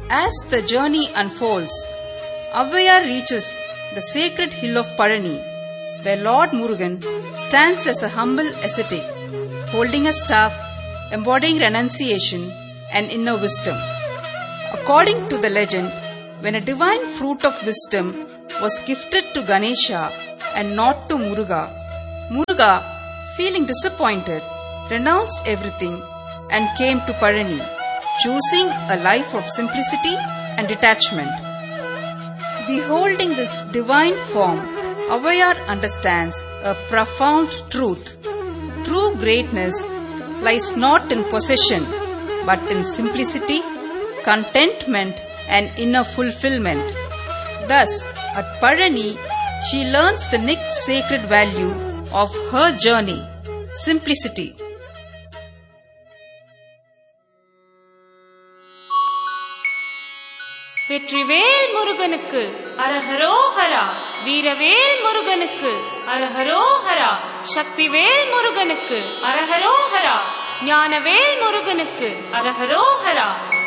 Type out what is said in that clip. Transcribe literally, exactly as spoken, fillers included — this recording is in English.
As the journey unfolds, Avvaiyar reaches the sacred hill of Palani, where Lord Murugan stands as a humble ascetic, holding a staff, embodying renunciation and inner wisdom. According to the legend, when a divine fruit of wisdom was gifted to Ganesha and not to Muruga, Muruga, feeling disappointed, renounced everything and came to Palani, choosing a life of simplicity and detachment. Beholding this divine form, Avvaiyar understands a profound truth. True greatness lies not in possession, but in simplicity, contentment and inner fulfillment. Thus, at Palani, she learns the next sacred value of her journey, simplicity. Vetrivel முருகனுக்கு அரஹரோஹரா, வீரவேல் முருகனுக்கு அரஹரோஹரா, சக்திவேல் முருகனுக்கு அரஹரோஹரா, ஞானவேல் முருகனுக்கு அரஹரோஹரா.